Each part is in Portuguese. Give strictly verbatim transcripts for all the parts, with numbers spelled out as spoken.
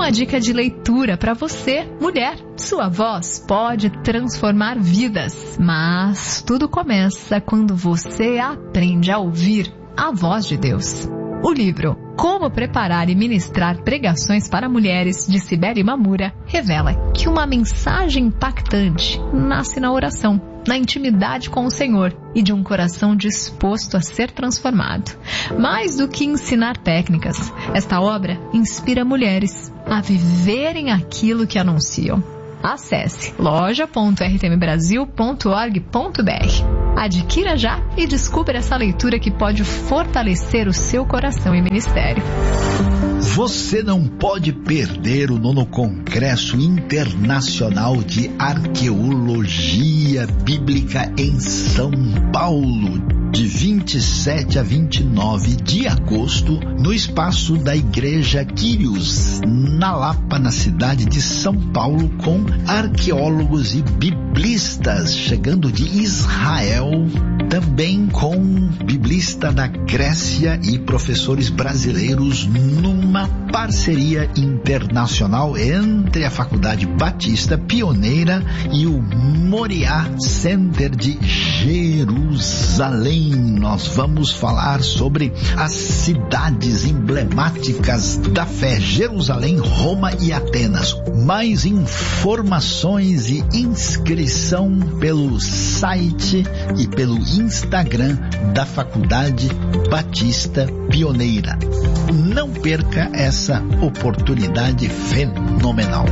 uma dica de leitura para você, mulher. Sua voz pode transformar vidas, mas tudo começa quando você aprende a ouvir a voz de Deus. O livro Como Preparar e Ministrar Pregações para Mulheres, de Cibele Mamura, revela que uma mensagem impactante nasce na oração, na intimidade com o Senhor e de um coração disposto a ser transformado. Mais do que ensinar técnicas, esta obra inspira mulheres a viverem aquilo que anunciam. Acesse loja ponto r t m brasil ponto org ponto b r. Adquira já e descubra essa leitura que pode fortalecer o seu coração e ministério. Você não pode perder o nono Congresso Internacional de Arqueologia Bíblica em São Paulo, de vinte e sete a vinte e nove de agosto, no espaço da Igreja Quírios, na Lapa, na cidade de São Paulo, com arqueólogos e biblistas chegando de Israel, também com biblista da Grécia e professores brasileiros, numa parceria internacional entre a Faculdade Batista Pioneira e o Moriá Center de Jerusalém. Nós vamos falar sobre as cidades emblemáticas da fé: Jerusalém, Roma e Atenas. Mais informações e inscrição pelo site e pelo Instagram da Faculdade Batista Pioneira. Não perca essa oportunidade fenomenal.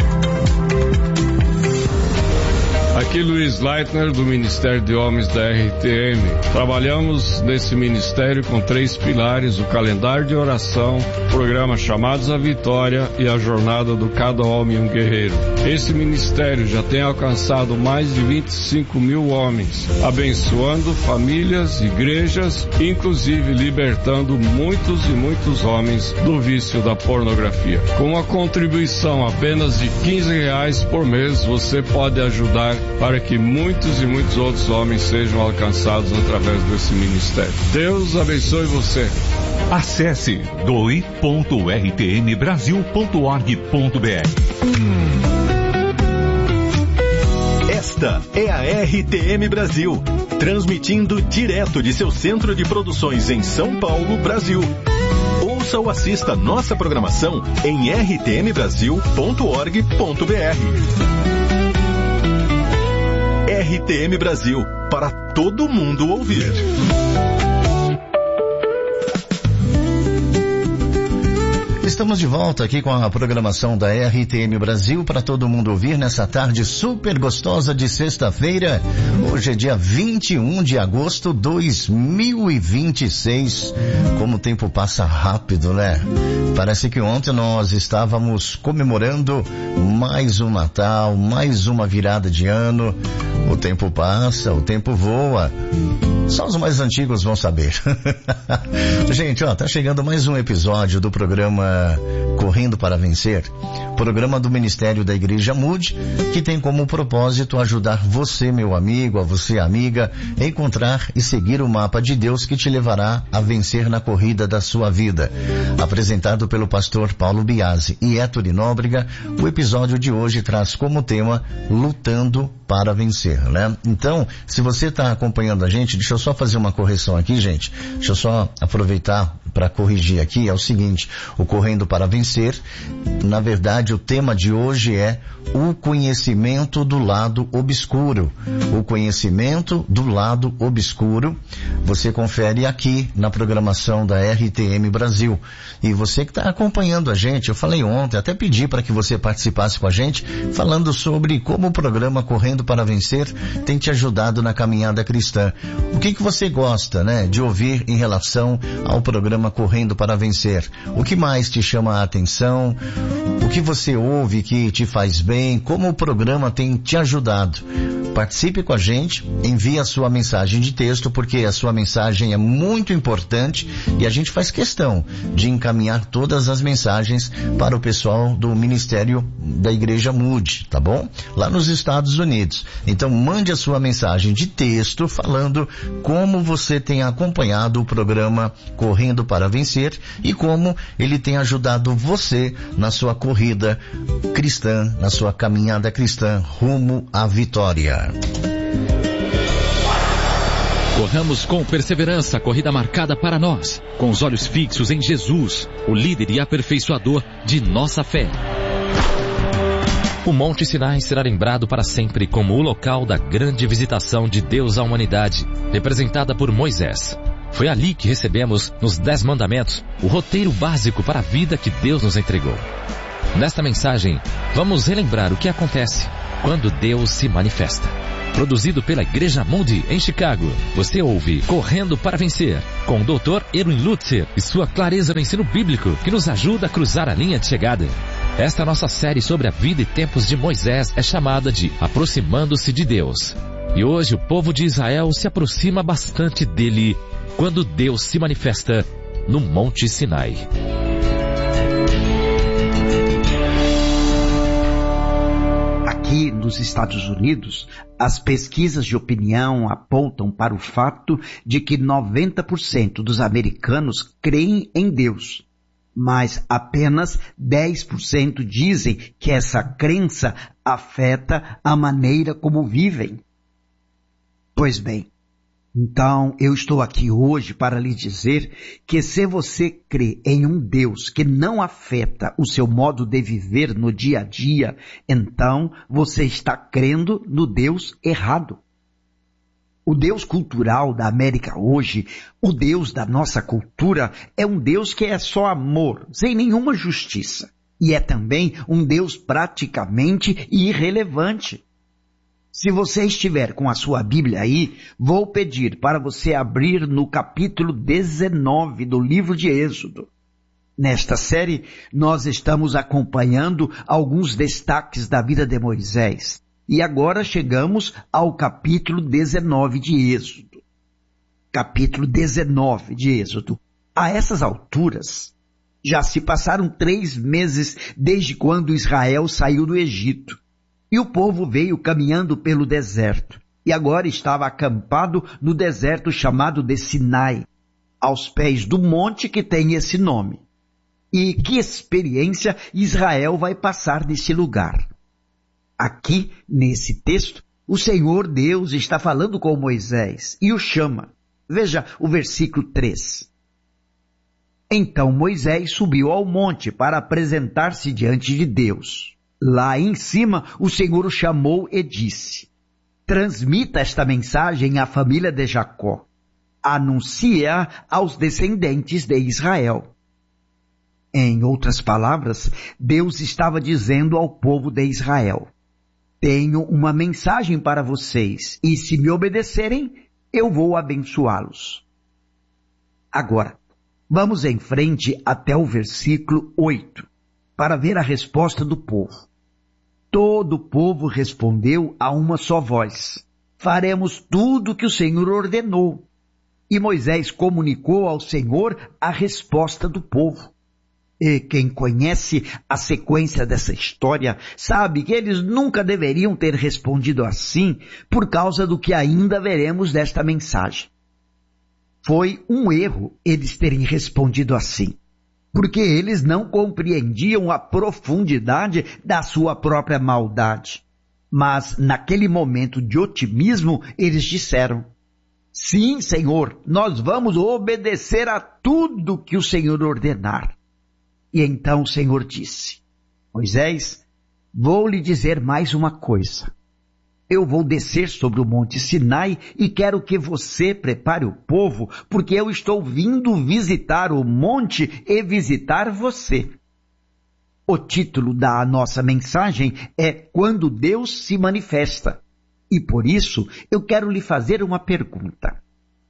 Aqui Luiz Leitner, do Ministério de Homens da R T M. Trabalhamos nesse ministério com três pilares: o calendário de oração, o programa Chamados à Vitória e a jornada do Cada Homem um Guerreiro. Esse ministério já tem alcançado mais de vinte e cinco mil homens, abençoando famílias, igrejas, inclusive libertando muitos e muitos homens do vício da pornografia. Com uma contribuição apenas de quinze reais por mês, você pode ajudar para que muitos e muitos outros homens sejam alcançados através desse ministério. Deus abençoe você. Acesse doe ponto r t m brasil ponto org ponto b r. Esta é a R T M Brasil, transmitindo direto de seu centro de produções em São Paulo, Brasil. Ouça ou assista nossa programação em r t m brasil ponto org ponto b r. R T M Brasil, para todo mundo ouvir. Estamos de volta aqui com a programação da R T M Brasil para todo mundo ouvir nessa tarde super gostosa de sexta-feira. Hoje é dia vinte e um de agosto de dois mil e vinte e seis. Como o tempo passa rápido, né? Parece que ontem nós estávamos comemorando mais um Natal, mais uma virada de ano. O tempo passa, o tempo voa. Só os mais antigos vão saber. Gente, ó, tá chegando mais um episódio do programa Correndo para Vencer, programa do Ministério da Igreja Mude, que tem como propósito ajudar você, meu amigo, a você, amiga, a encontrar e seguir o mapa de Deus que te levará a vencer na corrida da sua vida. Apresentado pelo pastor Paulo Biasi e Héctor Nóbrega, o episódio de hoje traz como tema Lutando para Vencer, né? Então, se você está acompanhando a gente, deixa eu só fazer uma correção aqui, gente. Deixa eu só aproveitar para corrigir aqui. É o seguinte: o Correndo para Vencer, na verdade, o tema de hoje é o conhecimento do lado obscuro. O conhecimento do lado obscuro. Você confere aqui na programação da R T M Brasil. E você que está acompanhando a gente, eu falei ontem, até pedi para que você participasse com a gente, falando sobre como o programa Correndo para Vencer tem te ajudado na caminhada cristã. O que que você gosta, né, de ouvir em relação ao programa Correndo para Vencer? O que mais te chama a atenção? O que você ouve que te faz bem, como o programa tem te ajudado. Participe com a gente, envie a sua mensagem de texto, porque a sua mensagem é muito importante e a gente faz questão de encaminhar todas as mensagens para o pessoal do Ministério da Igreja Moody, tá bom? Lá nos Estados Unidos. Então mande a sua mensagem de texto falando como você tem acompanhado o programa Correndo para Vencer e como ele tem ajudado você na sua corrida cristã, na sua caminhada cristã rumo à vitória. Corramos com perseverança a corrida marcada para nós, com os olhos fixos em Jesus, o líder e aperfeiçoador de nossa fé. O Monte Sinai será lembrado para sempre como o local da grande visitação de Deus à humanidade, representada por Moisés. Foi ali que recebemos, nos Dez Mandamentos, o roteiro básico para a vida que Deus nos entregou. Nesta mensagem, vamos relembrar o que acontece quando Deus se manifesta. Produzido pela Igreja Moody em Chicago, você ouve Correndo para Vencer, com o doutor Erwin Lutzer e sua clareza no ensino bíblico que nos ajuda a cruzar a linha de chegada. Esta nossa série sobre a vida e tempos de Moisés é chamada de Aproximando-se de Deus. E hoje o povo de Israel se aproxima bastante dele quando Deus se manifesta no Monte Sinai. Aqui nos Estados Unidos, as pesquisas de opinião apontam para o fato de que noventa por cento dos americanos creem em Deus, mas apenas dez por cento dizem que essa crença afeta a maneira como vivem. Pois bem, então eu estou aqui hoje para lhe dizer que se você crê em um Deus que não afeta o seu modo de viver no dia a dia, então você está crendo no Deus errado. O Deus cultural da América hoje, o Deus da nossa cultura, é um Deus que é só amor, sem nenhuma justiça. E é também um Deus praticamente irrelevante. Se você estiver com a sua Bíblia aí, vou pedir para você abrir no capítulo dezenove do livro de Êxodo. Nesta série, nós estamos acompanhando alguns destaques da vida de Moisés. E agora chegamos ao capítulo dezenove de Êxodo. Capítulo dezenove de Êxodo. A essas alturas, já se passaram três meses desde quando Israel saiu do Egito. E o povo veio caminhando pelo deserto, e agora estava acampado no deserto chamado de Sinai, aos pés do monte que tem esse nome. E que experiência Israel vai passar nesse lugar? Aqui, nesse texto, o Senhor Deus está falando com Moisés e o chama. Veja o versículo três. Então Moisés subiu ao monte para apresentar-se diante de Deus. Lá em cima, o Senhor o chamou e disse: transmita esta mensagem à família de Jacó. Anuncie-a aos descendentes de Israel. Em outras palavras, Deus estava dizendo ao povo de Israel: tenho uma mensagem para vocês, e se me obedecerem, eu vou abençoá-los. Agora, vamos em frente até o versículo oito, para ver a resposta do povo. Todo o povo respondeu a uma só voz: faremos tudo o que o Senhor ordenou. E Moisés comunicou ao Senhor a resposta do povo. E quem conhece a sequência dessa história sabe que eles nunca deveriam ter respondido assim por causa do que ainda veremos desta mensagem. Foi um erro eles terem respondido assim, porque eles não compreendiam a profundidade da sua própria maldade. Mas, naquele momento de otimismo, eles disseram: sim, Senhor, nós vamos obedecer a tudo que o Senhor ordenar. E então o Senhor disse: Moisés, vou lhe dizer mais uma coisa. Eu vou descer sobre o monte Sinai e quero que você prepare o povo, porque eu estou vindo visitar o monte e visitar você. O título da nossa mensagem é Quando Deus se Manifesta. E por isso eu quero lhe fazer uma pergunta.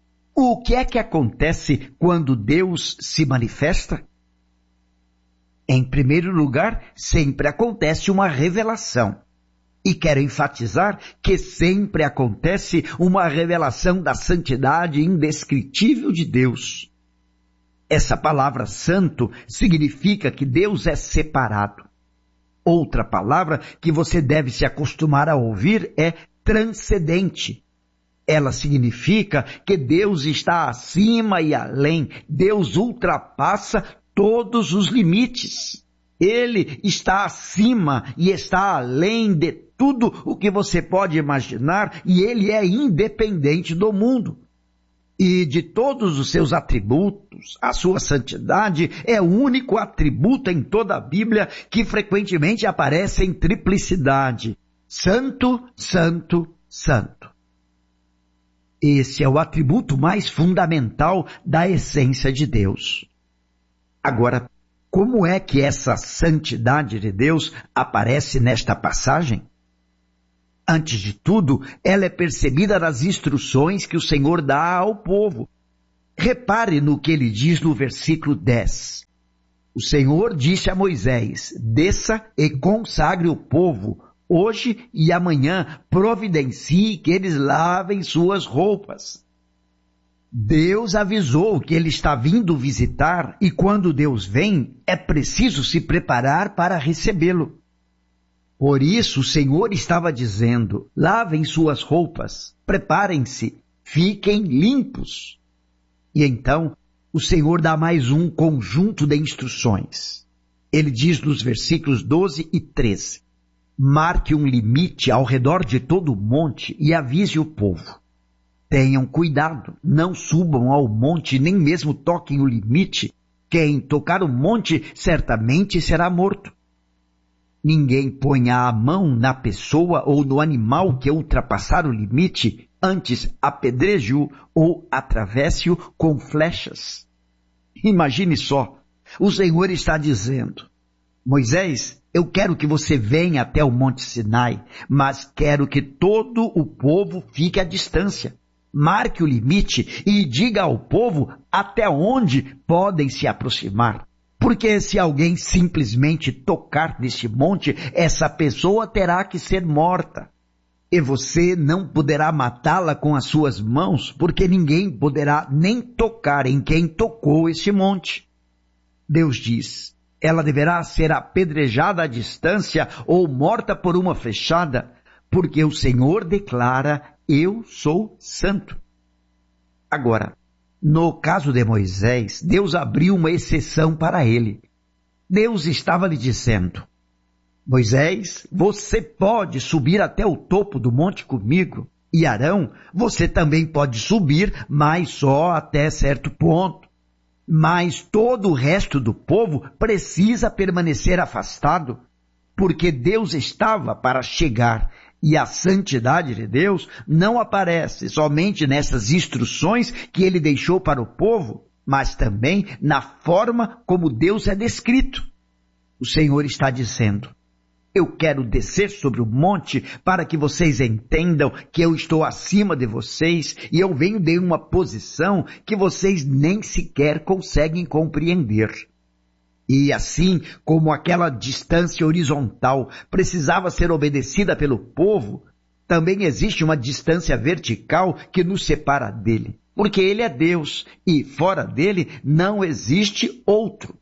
O que é que acontece quando Deus se manifesta? Em primeiro lugar, sempre acontece uma revelação. E quero enfatizar que sempre acontece uma revelação da santidade indescritível de Deus. Essa palavra santo significa que Deus é separado. Outra palavra que você deve se acostumar a ouvir é transcendente. Ela significa que Deus está acima e além. Deus ultrapassa todos os limites. Ele está acima e está além de tudo o que você pode imaginar, e Ele é independente do mundo. E de todos os seus atributos, a sua santidade é o único atributo em toda a Bíblia que frequentemente aparece em triplicidade. Santo, santo, santo. Esse é o atributo mais fundamental da essência de Deus. Agora, como é que essa santidade de Deus aparece nesta passagem? Antes de tudo, ela é percebida nas instruções que o Senhor dá ao povo. Repare no que ele diz no versículo dez. O Senhor disse a Moisés: desça e consagre o povo. Hoje e amanhã providencie que eles lavem suas roupas. Deus avisou que ele está vindo visitar, e quando Deus vem, é preciso se preparar para recebê-lo. Por isso o Senhor estava dizendo: lavem suas roupas, preparem-se, fiquem limpos. E então o Senhor dá mais um conjunto de instruções. Ele diz nos versículos doze e treze: marque um limite ao redor de todo o monte e avise o povo. Tenham cuidado, não subam ao monte, nem mesmo toquem o limite. Quem tocar o monte certamente será morto. Ninguém ponha a mão na pessoa ou no animal que ultrapassar o limite, antes apedreje-o ou atravesse-o com flechas. Imagine só, o Senhor está dizendo: Moisés, eu quero que você venha até o Monte Sinai, mas quero que todo o povo fique à distância. Marque o limite e diga ao povo até onde podem se aproximar. Porque se alguém simplesmente tocar neste monte, essa pessoa terá que ser morta. E você não poderá matá-la com as suas mãos, porque ninguém poderá nem tocar em quem tocou este monte. Deus diz: ela deverá ser apedrejada à distância ou morta por uma flechada, porque o Senhor declara: eu sou santo. Agora, no caso de Moisés, Deus abriu uma exceção para ele. Deus estava lhe dizendo: Moisés, você pode subir até o topo do monte comigo, e Arão, você também pode subir, mas só até certo ponto. Mas todo o resto do povo precisa permanecer afastado, porque Deus estava para chegar. E a santidade de Deus não aparece somente nessas instruções que ele deixou para o povo, mas também na forma como Deus é descrito. O Senhor está dizendo: eu quero descer sobre o monte para que vocês entendam que eu estou acima de vocês e eu venho de uma posição que vocês nem sequer conseguem compreender. E assim como aquela distância horizontal precisava ser obedecida pelo povo, também existe uma distância vertical que nos separa dele, porque ele é Deus e fora dele não existe outro.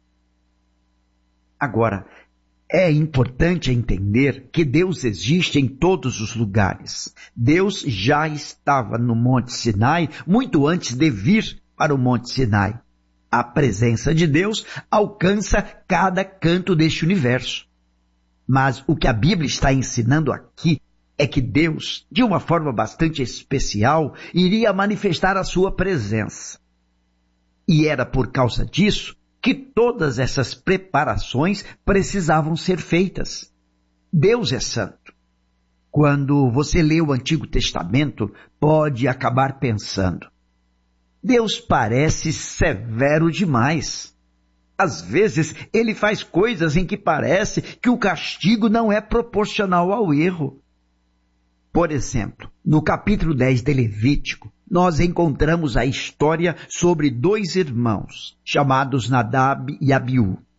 Agora, é importante entender que Deus existe em todos os lugares. Deus já estava no Monte Sinai muito antes de vir para o Monte Sinai. A presença de Deus alcança cada canto deste universo. Mas o que a Bíblia está ensinando aqui é que Deus, de uma forma bastante especial, iria manifestar a sua presença. E era por causa disso que todas essas preparações precisavam ser feitas. Deus é santo. Quando você lê o Antigo Testamento, pode acabar pensando: Deus parece severo demais. Às vezes, ele faz coisas em que parece que o castigo não é proporcional ao erro. Por exemplo, no capítulo dez de Levítico, nós encontramos a história sobre dois irmãos, chamados Nadab e Abiú.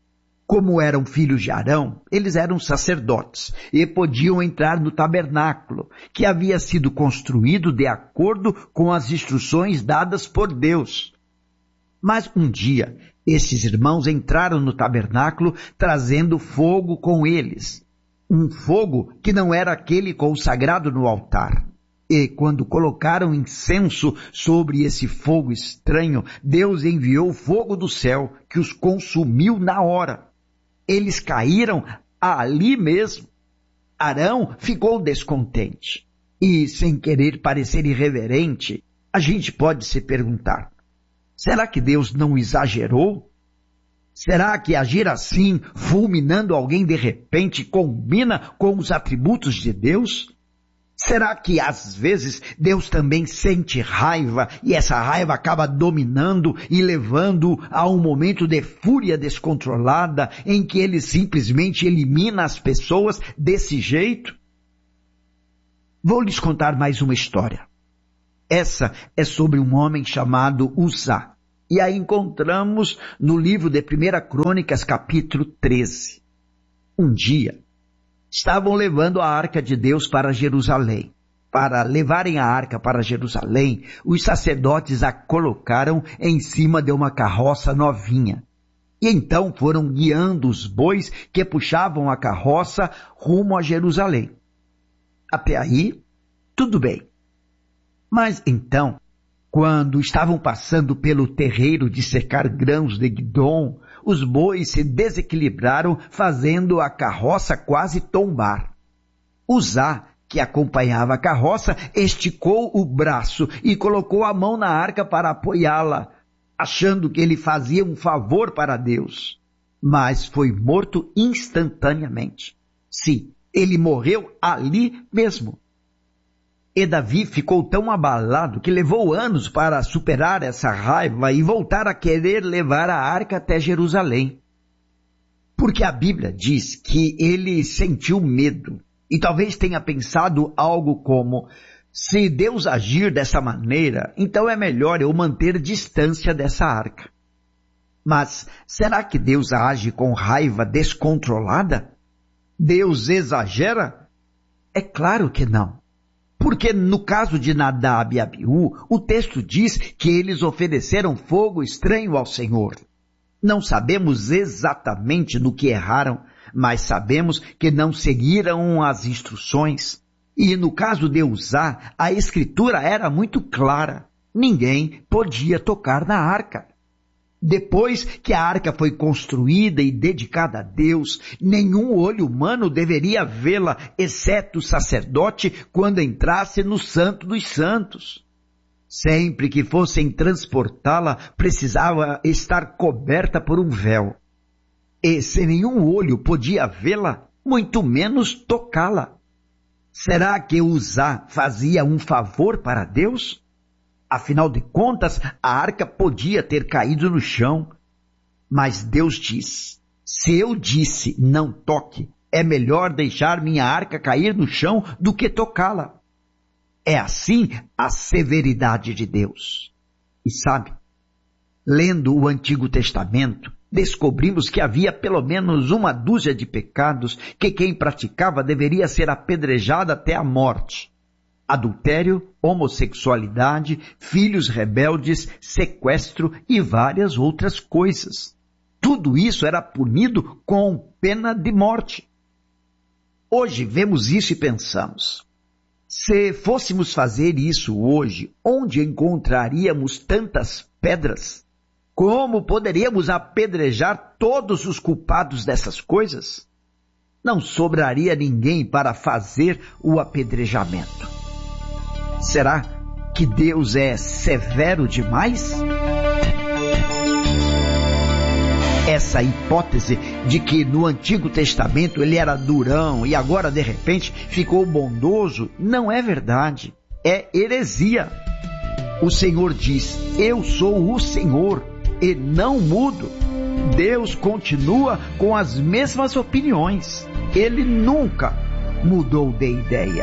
Como eram filhos de Arão, eles eram sacerdotes e podiam entrar no tabernáculo, que havia sido construído de acordo com as instruções dadas por Deus. Mas um dia, esses irmãos entraram no tabernáculo trazendo fogo com eles. Um fogo que não era aquele consagrado no altar. E quando colocaram incenso sobre esse fogo estranho, Deus enviou fogo do céu que os consumiu na hora. Eles caíram ali mesmo. Arão ficou descontente. E, sem querer parecer irreverente, a gente pode se perguntar, será que Deus não exagerou? Será que agir assim, fulminando alguém de repente, combina com os atributos de Deus? Será que, às vezes, Deus também sente raiva e essa raiva acaba dominando e levando a um momento de fúria descontrolada em que ele simplesmente elimina as pessoas desse jeito? Vou lhes contar mais uma história. Essa é sobre um homem chamado Uzá. E a encontramos no livro de Primeira Crônicas, capítulo treze. Um dia, estavam levando a arca de Deus para Jerusalém. Para levarem a arca para Jerusalém, os sacerdotes a colocaram em cima de uma carroça novinha. E então foram guiando os bois que puxavam a carroça rumo a Jerusalém. Até aí, tudo bem. Mas então, quando estavam passando pelo terreiro de secar grãos de Guidom, os bois se desequilibraram, fazendo a carroça quase tombar. Uzá, que acompanhava a carroça, esticou o braço e colocou a mão na arca para apoiá-la, achando que ele fazia um favor para Deus. Mas foi morto instantaneamente. Sim, ele morreu ali mesmo. E Davi ficou tão abalado que levou anos para superar essa raiva e voltar a querer levar a arca até Jerusalém. Porque a Bíblia diz que ele sentiu medo e talvez tenha pensado algo como, se Deus agir dessa maneira, então é melhor eu manter distância dessa arca. Mas será que Deus age com raiva descontrolada? Deus exagera? É claro que não. Porque no caso de Nadab e Abiú, o texto diz que eles ofereceram fogo estranho ao Senhor. Não sabemos exatamente no que erraram, mas sabemos que não seguiram as instruções. E no caso de Uzá, a escritura era muito clara. Ninguém podia tocar na arca. Depois que a arca foi construída e dedicada a Deus, nenhum olho humano deveria vê-la, exceto o sacerdote, quando entrasse no Santo dos Santos. Sempre que fossem transportá-la, precisava estar coberta por um véu. E se nenhum olho podia vê-la, muito menos tocá-la. Será que Uzá fazia um favor para Deus? Afinal de contas, a arca podia ter caído no chão. Mas Deus diz, se eu disse não toque, é melhor deixar minha arca cair no chão do que tocá-la. É assim a severidade de Deus. E sabe, lendo o Antigo Testamento, descobrimos que havia pelo menos uma dúzia de pecados que quem praticava deveria ser apedrejado até a morte. Adultério, homossexualidade, filhos rebeldes, sequestro e várias outras coisas. Tudo isso era punido com pena de morte. Hoje vemos isso e pensamos, se fôssemos fazer isso hoje, onde encontraríamos tantas pedras? Como poderíamos apedrejar todos os culpados dessas coisas? Não sobraria ninguém para fazer o apedrejamento. Será que Deus é severo demais? Essa hipótese de que no Antigo Testamento ele era durão e agora de repente ficou bondoso não é verdade, é heresia. O Senhor diz, eu sou o Senhor e não mudo. Deus continua com as mesmas opiniões. Ele nunca mudou de ideia.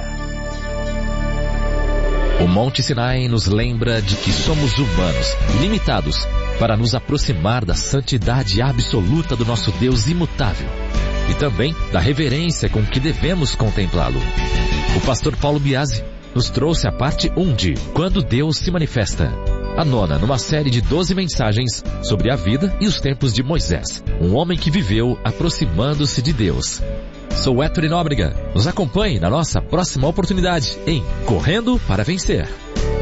O Monte Sinai nos lembra de que somos humanos, limitados, para nos aproximar da santidade absoluta do nosso Deus imutável e também da reverência com que devemos contemplá-lo. O pastor Paulo Biasi nos trouxe a parte um de Quando Deus se Manifesta, a nona numa série de doze mensagens sobre a vida e os tempos de Moisés, um homem que viveu aproximando-se de Deus. Sou Héctor Nóbrega. Nos acompanhe na nossa próxima oportunidade em Correndo para Vencer.